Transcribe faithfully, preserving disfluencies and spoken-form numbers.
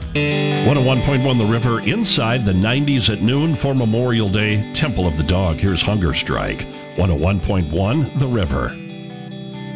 one oh one point one The River, inside the nineties at noon for Memorial Day. Temple of the Dog. Here's Hunger Strike. one oh one point one The River.